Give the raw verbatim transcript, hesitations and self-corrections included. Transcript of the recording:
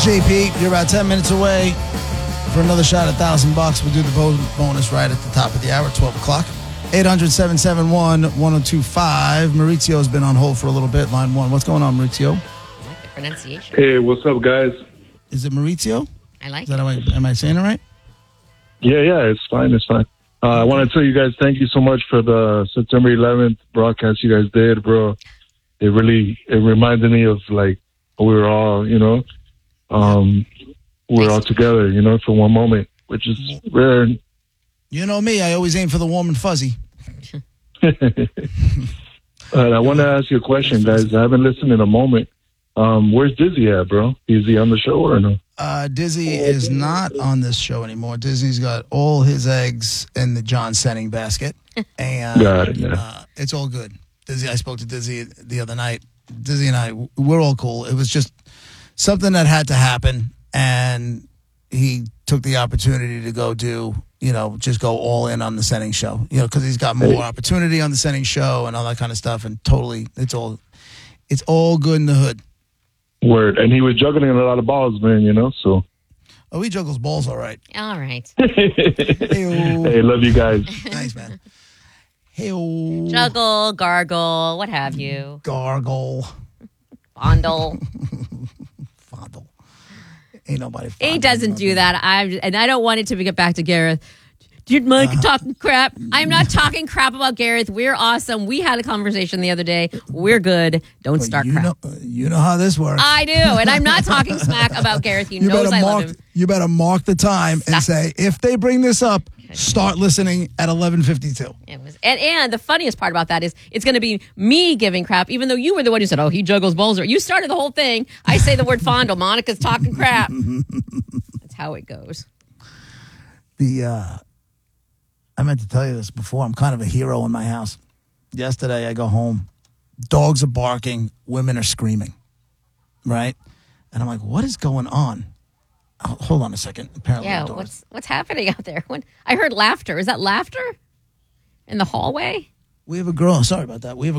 It's J P. You're about ten minutes away for another shot at one thousand bucks. We'll do the bo- bonus right at the top of the hour, twelve o'clock. eight hundred, seven seven one, one oh two five. Maurizio's been on hold for a little bit. Line one. What's going on, Maurizio? I like the pronunciation. Hey, what's up, guys? Is it Maurizio? I like Is that it. how I, am I saying it right? Yeah, yeah, it's fine, it's fine. Uh, I want to tell you guys thank you so much for the September eleventh broadcast you guys did, bro. It really, it reminded me of, like, we were all, you know, um, we we're all together, you know, for one moment, which is rare. You know me. I always aim for the warm and fuzzy. uh, I want to ask you a question, guys. I haven't listened in a moment. Um, where's Dizzy at, bro? Is he on the show or no? Uh, Dizzy is not on this show anymore. Disney's got all his eggs in the John Senning basket. And Got it, yeah. uh, it's all good. Dizzy, I spoke to Dizzy the other night. Dizzy and I, we're all cool. It was just something that had to happen. And he took the opportunity to go do, you know, just go all in on the Senning show. You know, because he's got more opportunity on the Senning show and all that kind of stuff. And totally, it's all, it's all good in the hood. Word. And he was juggling a lot of balls, man, you know, so. Oh, he juggles balls all right. All right. Hey, love you guys. Thanks, man. Hey, Juggle, gargle, what have you. gargle. Fondle. Fondle. Ain't nobody He fondling doesn't nothing. do that. I'm, and I don't want it to get back to Gareth. Dude, Mike, Uh-huh. talking crap. I'm not talking crap about Gareth. We're awesome. We had a conversation the other day. We're good. Don't But start you crap. know, uh, you know how this works. I do. And I'm not talking smack about Gareth. He you knows better I mark. love him. You better mark the time and say if they bring this up, start listening at eleven fifty-two. It was, and, and the funniest part about that is it's going to be me giving crap, even though you were the one who said, oh, he juggles balls. Or you started the whole thing. I say the word fondle. Monica's talking crap. That's how it goes. The uh, I meant to tell you this before. I'm kind of a hero in my house. Yesterday, I go home. Dogs are barking. Women are screaming. Right? And I'm like, what is going on? Oh, hold on a second. Apparently, Yeah, the doors- what's what's happening out there? When, I heard laughter. Is that laughter in the hallway? we have a girl. Sorry about that. We have a